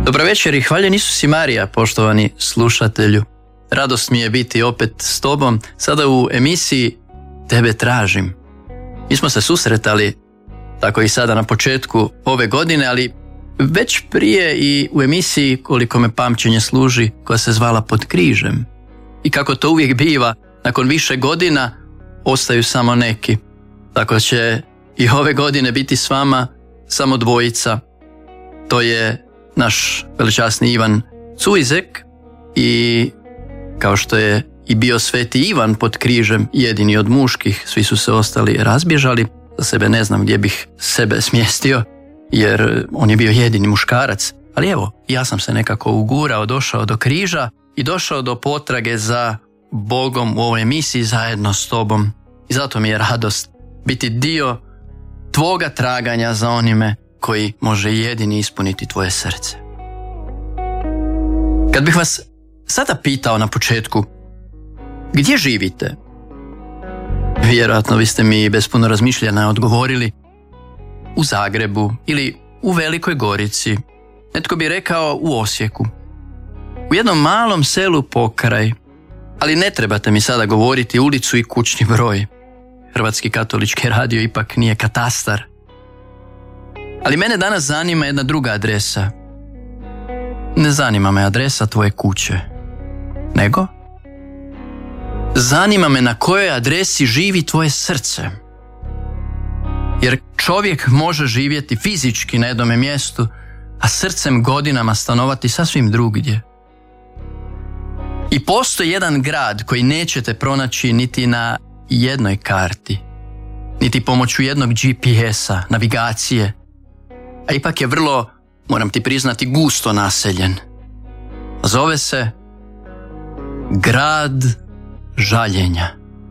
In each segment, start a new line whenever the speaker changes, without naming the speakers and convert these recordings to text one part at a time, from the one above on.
Dobar večer i hvaljen Isus i Marija, poštovani slušatelju. Radost mi je biti opet s tobom, sada u emisiji Tebe tražim. Mi smo se susretali, tako i sada na početku ove godine, ali već prije i u emisiji, koliko me pamćenje služi, koja se zvala Pod križem. I kako to uvijek biva, nakon više godina ostaju samo neki. Tako će i ove godine biti s vama samo dvojica. To je naš veličasni Ivan Cujzek i kao što je i bio sveti Ivan pod križem, jedini od muških, svi su se ostali razbježali. Za sebe ne znam gdje bih sebe smjestio, jer on je bio jedini muškarac. Ali evo, ja sam se nekako ugurao, došao do križa i došao do potrage za Bogom u ovoj emisiji zajedno s tobom. I zato mi je radost biti dio tvoga traganja za onime koji može jedini ispuniti tvoje srce. Kad bih vas sada pitao na početku, gdje živite? Vjerojatno biste mi bez puno razmišljanja odgovorili u Zagrebu ili u Velikoj Gorici. Netko bi rekao u Osijeku. U jednom malom selu pokraj. Ali ne trebate mi sada govoriti ulicu i kućni broj. Hrvatski katolički radio ipak nije katastar. Ali mene danas zanima jedna druga adresa. Ne zanima me adresa tvoje kuće. Nego? Zanima me na kojoj adresi živi tvoje srce. Jer čovjek može živjeti fizički na jednome mjestu, a srcem godinama stanovati sasvim drugdje. I postoji jedan grad koji nećete pronaći niti na jednoj karti, niti pomoću jednog GPS-a, navigacije, a ipak je vrlo, moram ti priznati, gusto naseljen. Zove se Grad žaljenja.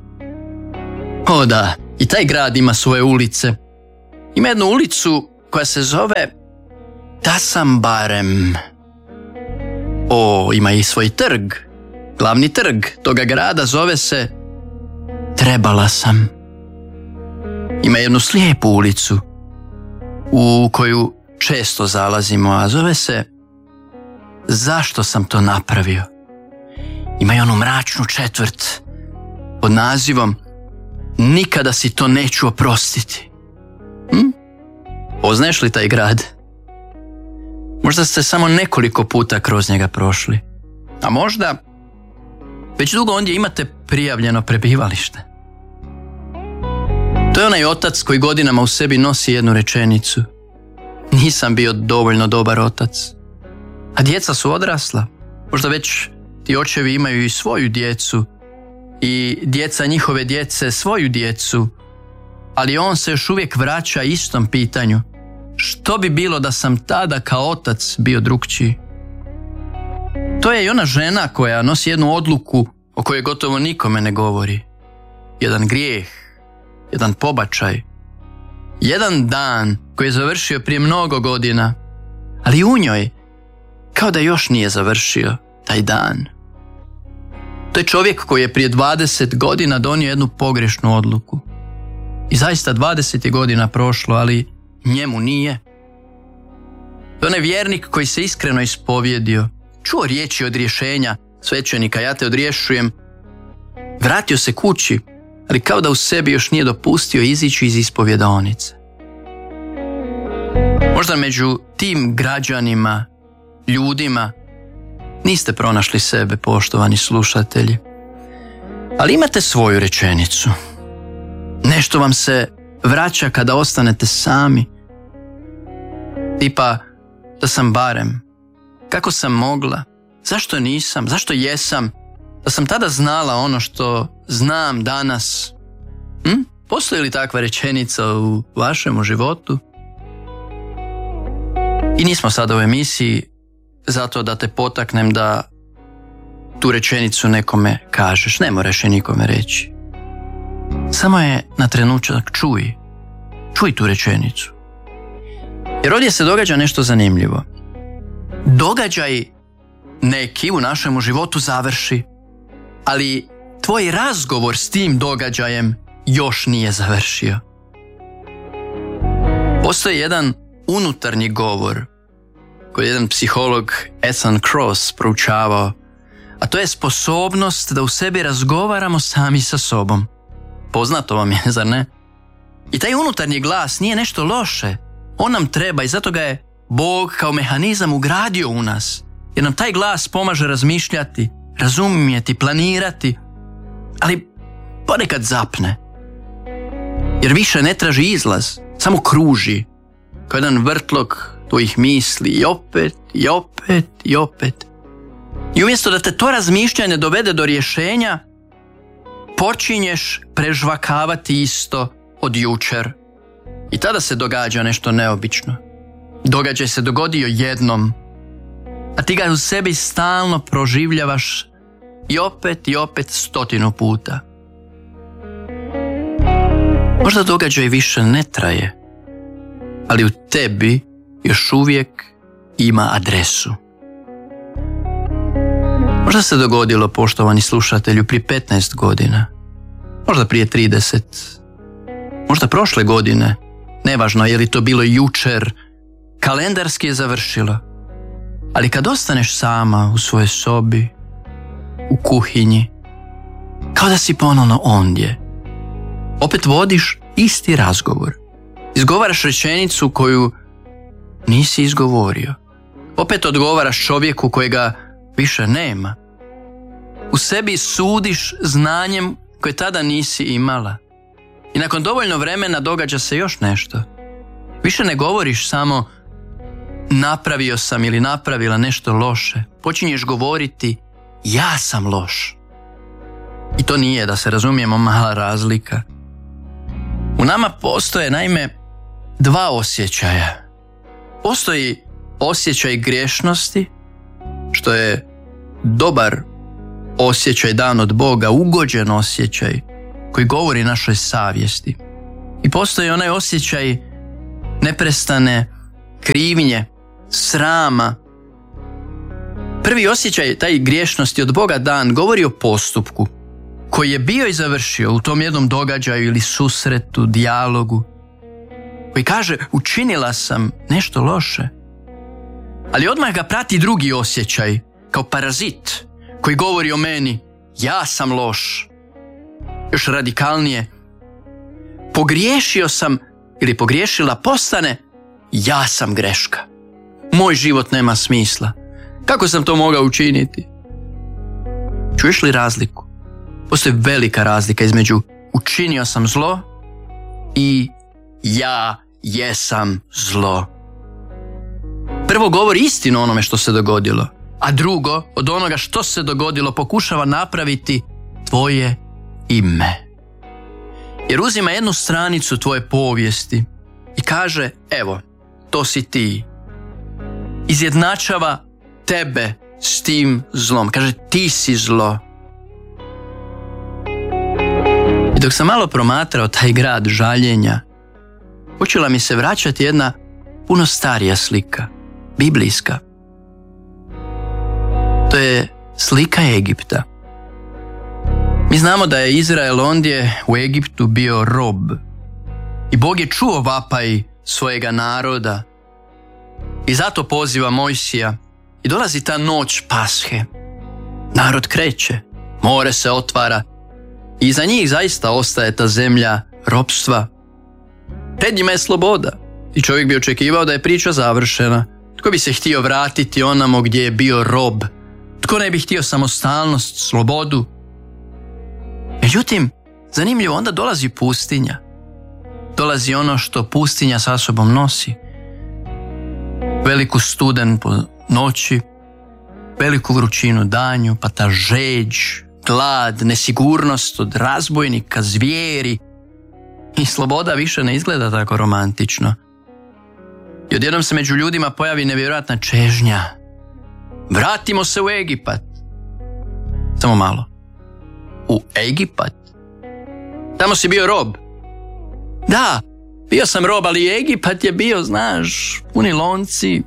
O da, i taj grad ima svoje ulice. Ima jednu ulicu koja se zove Da sam barem. O, ima i svoj trg. Glavni trg toga grada zove se Trebala sam. Ima jednu slijepu ulicu u koju često zalazimo, a zove se Zašto sam to napravio? Ima i onu mračnu četvrt pod nazivom Nikada si to neću oprostiti. Poznaješ li taj grad? Možda ste samo nekoliko puta kroz njega prošli, a možda već dugo ondje imate prijavljeno prebivalište. To je onaj otac koji godinama u sebi nosi jednu rečenicu: nisam bio dovoljno dobar otac. A djeca su odrasla. Možda već ti očevi imaju i svoju djecu i djeca njihove djece svoju djecu, ali on se još uvijek vraća istom pitanju: što bi bilo da sam tada kao otac bio drukčiji? To je i ona žena koja nosi jednu odluku o kojoj gotovo nikome ne govori. Jedan grijeh, jedan pobačaj, jedan dan koji je završio prije mnogo godina, ali u njoj kao da još nije završio taj dan. To je čovjek koji je prije 20 godina donio jednu pogrešnu odluku. I zaista 20 je godina prošlo, ali njemu nije. To je onaj vjernik koji se iskreno ispovjedio, čuo riječi odrješenja svećenika: ja te odrješujem. Vratio se kući, ali kao da u sebi još nije dopustio izići iz ispovjedaonice. Možda među tim građanima, ljudima, niste pronašli sebe, poštovani slušatelji, ali imate svoju rečenicu. Nešto vam se vraća kada ostanete sami. Tipa: da sam barem, kako sam mogla, zašto nisam, zašto jesam, da sam tada znala ono što znam danas. Postoji li takva rečenica u vašem životu? I nismo sada u emisiji zato da te potaknem da tu rečenicu nekome kažeš. Ne moraš je nikome reći. Samo je na trenutak čuj tu rečenicu. Jer ovdje se događa nešto zanimljivo. Događaj neki u našem životu završi, ali tvoj razgovor s tim događajem još nije završio. Postoji jedan unutarnji govor koji je jedan psiholog Ethan Kross proučavao, a to je sposobnost da u sebi razgovaramo sami sa sobom. Poznato vam je, zar ne? I taj unutarnji glas nije nešto loše. On nam treba i zato ga je Bog kao mehanizam ugradio u nas. Jer nam taj glas pomaže razmišljati, razumjeti, planirati, ali ponekad zapne. Jer više ne traži izlaz, samo kruži. Kao jedan vrtlog tvojih misli i opet, i opet, i opet. I umjesto da te to razmišljanje dovede do rješenja, počinješ prežvakavati isto od jučer. I tada se događa nešto neobično. Događaj se dogodio jednom, a ti ga u sebi stalno proživljavaš i opet 100 puta. Možda događaj više ne traje, ali u tebi još uvijek ima adresu. Možda se dogodilo, poštovani slušatelju, prije 15 godina, možda prije 30, možda prošle godine, nevažno je li to bilo jučer, kalendarski je završilo. Ali kad ostaneš sama u svojoj sobi, u kuhinji, kao da si ponovno ondje, opet vodiš isti razgovor. Izgovaraš rečenicu koju nisi izgovorio. Opet odgovaraš čovjeku kojega više nema. U sebi sudiš znanjem koje tada nisi imala. I nakon dovoljno vremena događa se još nešto. Više ne govoriš samo napravio sam ili napravila nešto loše. Počinješ govoriti ja sam loš. I to nije, da se razumijemo, mala razlika. U nama postoje naime dva osjećaja. Postoji osjećaj griješnosti, što je dobar osjećaj dan od Boga, ugođen osjećaj koji govori našoj savjesti. I postoji onaj osjećaj neprestane krivnje, srama. Prvi osjećaj, taj griješnosti od Boga dan, govori o postupku koji je bio i završio u tom jednom događaju ili susretu, dijalogu, koji kaže učinila sam nešto loše. Ali odmah ga prati drugi osjećaj, kao parazit, koji govori o meni, ja sam loš. Još radikalnije, pogriješio sam ili pogriješila postane, ja sam greška. Moj život nema smisla. Kako sam to mogao učiniti? Čuješ li razliku? Postoji velika razlika između učinio sam zlo i ja jesam zlo. Prvo govori istinu o onome što se dogodilo, a drugo od onoga što se dogodilo pokušava napraviti tvoje ime. Jer uzima jednu stranicu tvoje povijesti i kaže, evo, to si ti. Izjednačava tebe s tim zlom. Kaže, ti si zlo. I dok sam malo promatrao taj grad žaljenja, počela mi se vraćati jedna puno starija slika, biblijska. To je slika Egipta. Mi znamo da je Izrael ondje u Egiptu bio rob. I Bog je čuo vapaj svojega naroda. I zato poziva Mojsija. I dolazi ta noć Pashe. Narod kreće, more se otvara. I za njih zaista ostaje ta zemlja ropstva. Pred njima je sloboda. I čovjek bi očekivao da je priča završena. Tko bi se htio vratiti onamo gdje je bio rob? Tko ne bi htio samostalnost, slobodu? Međutim, zanimljivo, onda dolazi pustinja. Dolazi ono što pustinja sa sobom nosi. Veliku studen po noći, veliku vrućinu danju, pa ta žeđ, glad, nesigurnost od razbojnika, zvijeri. I sloboda više ne izgleda tako romantično. I odjednom se među ljudima pojavi nevjerojatna čežnja. Vratimo se u Egipat. Samo malo. U Egipat? Tamo si bio rob. Da, bio sam rob, ali Egipat je bio, znaš, puni lonci.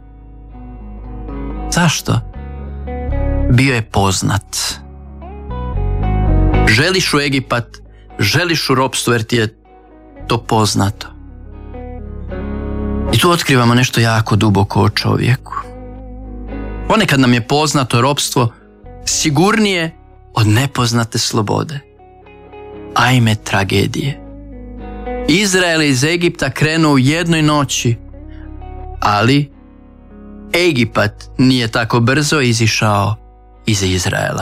Zašto? Bio je poznat. Želiš u Egipat, želiš u ropstvo jer ti je to poznato. I tu otkrivamo nešto jako duboko o čovjeku. Ponekad nam je poznato ropstvo sigurnije od nepoznate slobode. Ajme tragedije. Izrael je iz Egipta krenuo u jednoj noći, ali Egipat nije tako brzo izišao iz Izraela.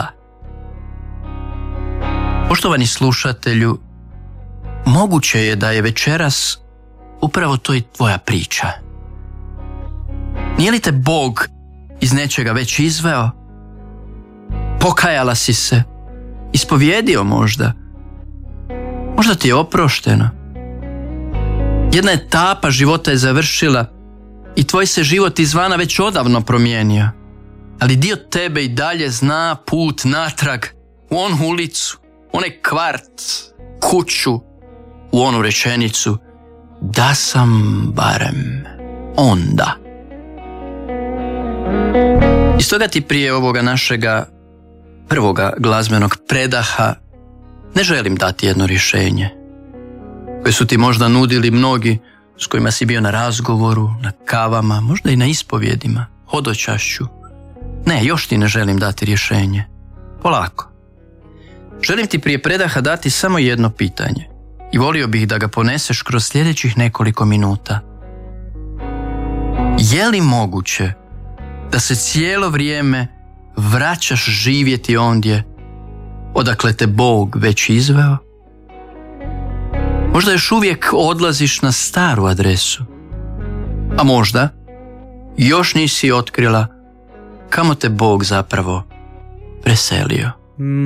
Poštovani slušatelju, moguće je da je večeras upravo to i tvoja priča. Nije li te Bog iz nečega već izveo? Pokajala si se, ispovjedio možda. Možda ti je oprošteno. Jedna etapa života je završila i tvoj se život izvana već odavno promijenio. Ali dio tebe i dalje zna put natrag u onu ulicu, onaj kvart, kuću, u onu rečenicu da sam barem onda. I stoga ti prije ovoga našega prvoga glazbenog predaha ne želim dati jedno rješenje koje su ti možda nudili mnogi s kojima si bio na razgovoru, na kavama, možda i na ispovjedima, hodočašću. Ne, još ti ne želim dati rješenje. Polako. Želim ti prije predaha dati samo jedno pitanje i volio bih da ga poneseš kroz sljedećih nekoliko minuta. Je li moguće da se cijelo vrijeme vraćaš živjeti ondje odakle te Bog već izveo? Možda još uvijek odlaziš na staru adresu, a možda još nisi otkrila kamo te Bog zapravo preselio.